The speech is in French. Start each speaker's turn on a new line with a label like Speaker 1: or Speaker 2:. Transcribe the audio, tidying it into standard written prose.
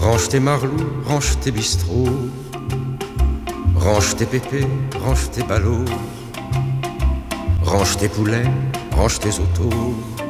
Speaker 1: Range tes marlous, range tes bistrots, range tes pépés, range tes ballots, range tes poulets, range tes autos.